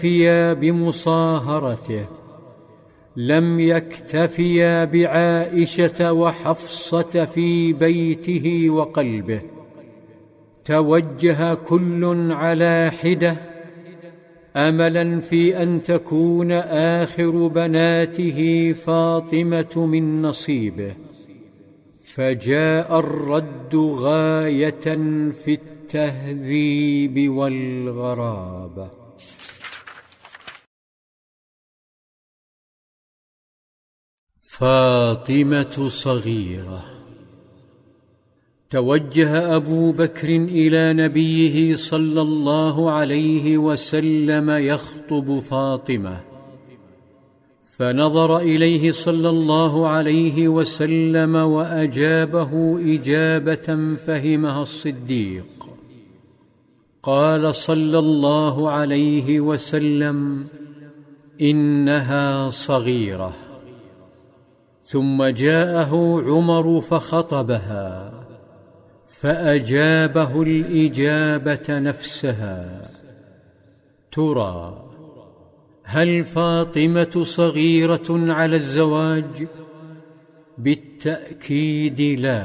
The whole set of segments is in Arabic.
يكتفيا بمصاهرته، لم يكتفيا بعائشة وحفصة في بيته وقلبه، توجه كل على حدة أملا في أن تكون آخر بناته فاطمة من نصيبه، فجاء الرد غاية في التهذيب والغرابة. فاطمة صغيرة. توجه أبو بكر إلى نبيه صلى الله عليه وسلم يخطب فاطمة، فنظر إليه صلى الله عليه وسلم وأجابه إجابة فهمها الصديق. قال صلى الله عليه وسلم: إنها صغيرة. ثم جاءه عمر فخطبها، فأجابه الإجابة نفسها. ترى هل فاطمة صغيرة على الزواج؟ بالتأكيد لا،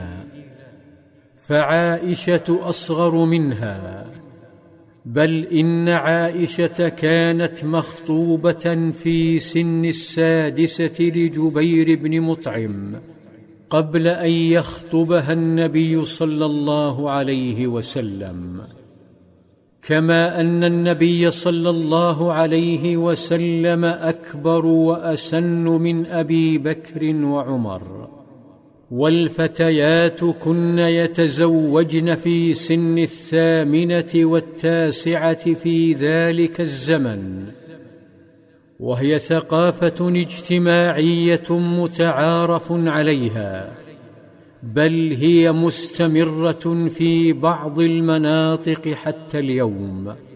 فعائشة أصغر منها، بل إن عائشة كانت مخطوبة في سن 6 لجبير بن مطعم قبل أن يخطبها النبي صلى الله عليه وسلم، كما أن النبي صلى الله عليه وسلم أكبر وأسن من أبي بكر وعمر، والفتيات كن يتزوجن في سن 8 و9 في ذلك الزمن، وهي ثقافة اجتماعية متعارف عليها، بل هي مستمرة في بعض المناطق حتى اليوم.